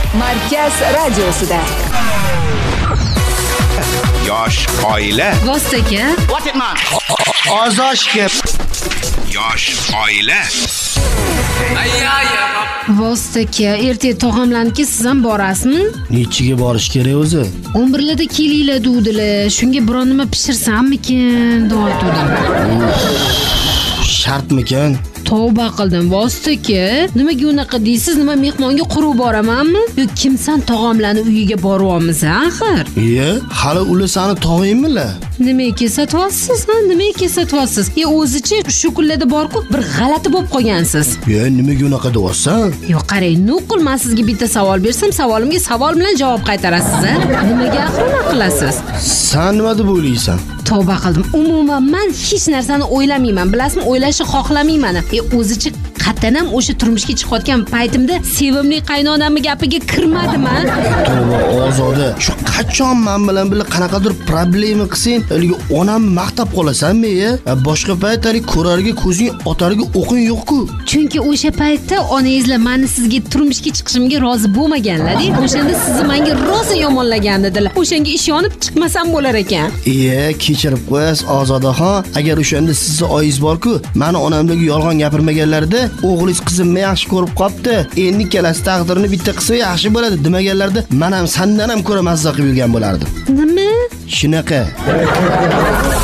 Markaz radiosida. Yosh oila. Vostoka. What it man? Ozoshga. Yosh oila. Vostoka, ertaga tog'amlarniki siz ham borasizmi? Nechiga borish kerak o'zi? 11larda kelinglar duvdilar. Shunga biron nima pishirsammikin, deyotgandim. Shartmikan? Tavba qildim, Vostoka. Nimaga unaqa deysiz? Nima mehmonga qurib boramanmi? Yo, kimsan tog'amlarning uyiga boryapmiz axir? Hali ular seni tog'ingmilar? Nimaga kesatyapsiz? Nimaga kesatyapsiz? O'zichi shu kunlarda bor-ku, bir g'alati bo'lib qolgansiz. Nimaga unaqa deyapsan? Yo, qarang, nuqul men sizga bitta savol bersam, savolimga savol bilan javob qaytarasiz, a? Nimaga axir unaqa qilasiz? Sen nima deb o'ylaysan? Tavba qildim. Umuman men hech narsani o'ylamayman. Bilasizmi, o'ylashni xohlamayman. O'zichi qattanam o'sha turmushga chiqayotgan paytimda sevimli qaynonamning gapiga kirmadim-a? Tavba, Ozoda. Shu qachon men bilan qanaqadir problema qilsang, haligi onamni maqtab qolasanmi? Boshqa payt ko'rarga ko'zing, otarga o'qing yo'q-ku. Chunki o'sha paytda onangizlar meni sizga turmushga chiqishimga rozi bo'lmaganlar-da. O'shanda sizni menga rosa yomonlagan edilar. O'shanga ishonib chiqmasam bo'lar ekan. Kechirib qo'yasiz Ozodaxon. Agar o'shanda sizni oyingiz bor-ku, meni onamdagi yolg'on gapirmaganlarda, o'g'lingiz qizimni yaxshi ko'rib qopti. Endi kelasi taqdirini bitta qilsa yaxshi bo'ladi demaganlarda, men ham sendan ham ko'ra mazza qilib yurgan bo'lardim. Nima? Shunaqa.